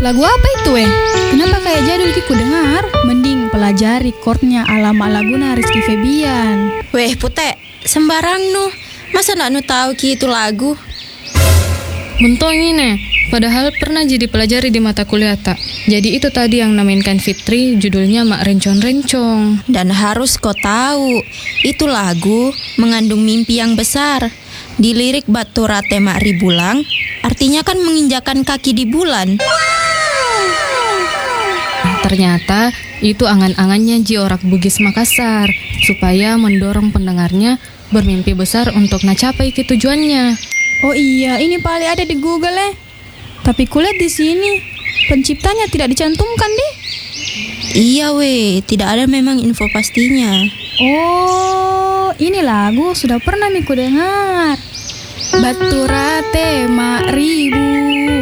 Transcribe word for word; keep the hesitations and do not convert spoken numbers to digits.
Lagu apa itu eh? Kenapa kayak jadul ki ku dengar? Mending pelajari chordnya ala-ala laguna Rizky Febian. Weh Pute, sembarang nu. Masa nak nu tahu ki itu lagu? Mentong ini, padahal pernah jadi pelajari di mata kuliah tak. Jadi itu tadi yang namainkan Fitri, judulnya Mak Rencong-Rencong. Dan harus kau tahu, itu lagu mengandung mimpi yang besar. Di lirik Batu Rate Mak Ribulang, artinya kan menginjakan kaki di bulan. Ternyata itu angan-angannya Ji Orak Bugis Makassar, supaya mendorong pendengarnya bermimpi besar untuk nacapai ke tujuannya. Oh iya, ini paling ada di Google eh. Tapi kulihat di sini penciptanya tidak dicantumkan deh. Iya weh, tidak ada memang info pastinya. Oh, ini lagu sudah pernah miku dengar. Batu Rate Mak Ribu